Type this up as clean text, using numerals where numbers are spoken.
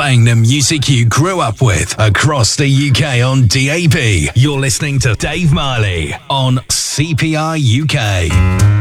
playing the music you grew up with across the UK on DAB. You're listening to Dave Marley on CPR UK.